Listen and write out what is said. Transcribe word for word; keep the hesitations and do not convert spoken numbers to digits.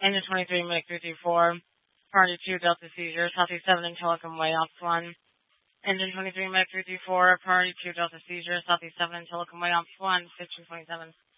Engine twenty-three, Medic three two four, Party two, Delta Seizure, Southeast seven and Telecom Way, Ops one. Engine twenty-three, Medic three two four, Party two, Delta Seizure, Southeast seven and Telecom Way, Ops one, fifteen twenty-seven.